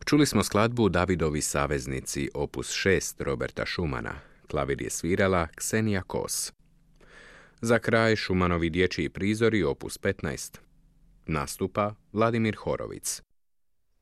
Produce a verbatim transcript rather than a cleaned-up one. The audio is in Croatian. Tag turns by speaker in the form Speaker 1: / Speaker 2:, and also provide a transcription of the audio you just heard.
Speaker 1: Čuli smo skladbu Davidovi saveznici opus šest Roberta Schumana. Klavir je svirala Ksenija Kos. Za kraj Schumanovi dječji prizori opus petnaest. Nastupa Vladimir Horovic.